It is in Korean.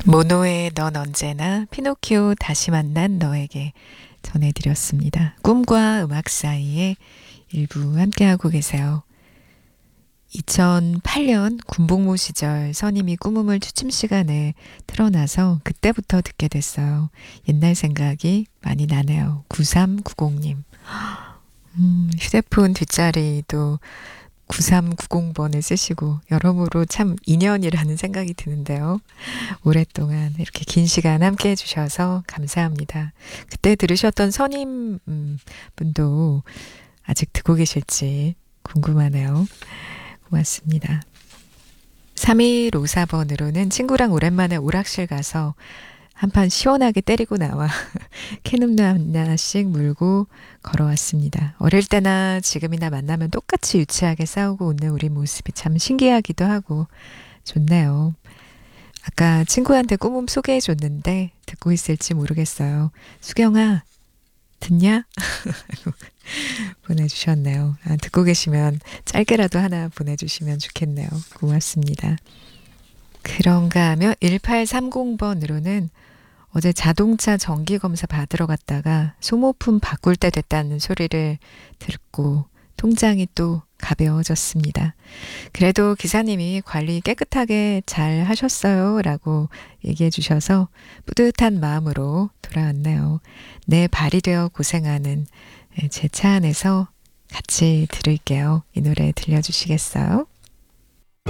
모노의 넌 언제나 피노키오 다시 만난 너에게 전해드렸습니다. 꿈과 음악 사이에 일부 함께하고 계세요. 2008년 군복무 시절 선임이 꿈음을 추침 시간에 틀어놔서 그때부터 듣게 됐어요. 옛날 생각이 많이 나네요. 9390님. 휴대폰 뒷자리도 9390번을 쓰시고 여러모로 참 인연이라는 생각이 드는데요. 오랫동안 이렇게 긴 시간 함께 해주셔서 감사합니다. 그때 들으셨던 선임 분도 아직 듣고 계실지 궁금하네요. 고맙습니다. 3154번으로는 친구랑 오랜만에 오락실 가서 한판 시원하게 때리고 나와 캔음료 하나씩 물고 걸어왔습니다. 어릴 때나 지금이나 만나면 똑같이 유치하게 싸우고 웃는 우리 모습이 참 신기하기도 하고 좋네요. 아까 친구한테 꿈음 소개해 줬는데 듣고 있을지 모르겠어요. 수경아, 듣냐? 보내주셨네요. 듣고 계시면 짧게라도 하나 보내주시면 좋겠네요. 고맙습니다. 그런가 하면 1830번으로는 어제 자동차 정기검사 받으러 갔다가 소모품 바꿀 때 됐다는 소리를 듣고 통장이 또 가벼워졌습니다. 그래도 기사님이 관리 깨끗하게 잘 하셨어요 라고 얘기해 주셔서 뿌듯한 마음으로 돌아왔네요. 내 발이 되어 고생하는 제 차 안에서 같이 들을게요. 이 노래 들려주시겠어요?